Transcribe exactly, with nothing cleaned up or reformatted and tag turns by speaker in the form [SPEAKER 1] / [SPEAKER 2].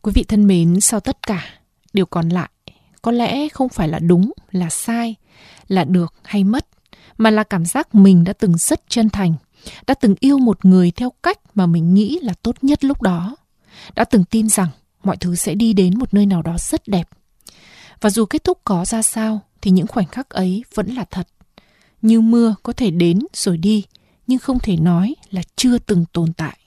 [SPEAKER 1] Quý vị thân mến, sau tất cả, điều còn lại có lẽ không phải là đúng, là sai, là được hay mất, mà là cảm giác mình đã từng rất chân thành, đã từng yêu một người theo cách mà mình nghĩ là tốt nhất lúc đó, đã từng tin rằng mọi thứ sẽ đi đến một nơi nào đó rất đẹp. Và dù kết thúc có ra sao thì những khoảnh khắc ấy vẫn là thật. Như mưa có thể đến rồi đi, nhưng không thể nói là chưa từng tồn tại.